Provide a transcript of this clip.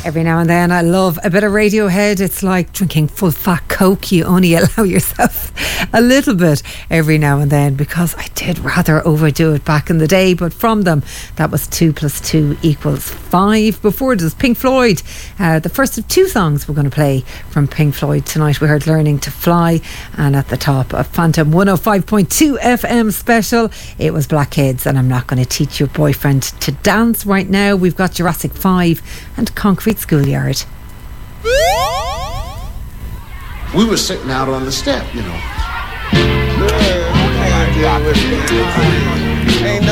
Every now and then I love a bit of Radiohead. It's like drinking full fat Coke. You only allow yourself a little bit every now and then, because I did rather overdo it back in the day. But from them, that was 2 + 2 = 5. Before it was Pink Floyd. The first of two songs we're going to play from Pink Floyd tonight. We heard Learning to Fly, and at the top of Phantom 105.2 FM special, it was Black Kids and I'm Not Going to Teach Your Boyfriend to Dance. Right now we've got Jurassic 5 and Concrete Schoolyard. We were sitting out on the step, you know.